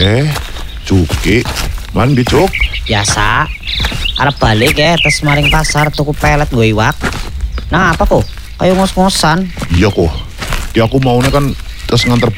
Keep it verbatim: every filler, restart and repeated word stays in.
Eh, Cuki, mandi Cuk. Biasa. Arep balik ya, tes maring pasar tuku pelet gue iwak. Nah apa kok? Kayak ngos-ngosan. Iya kok. Ya aku maunya kan terus nganter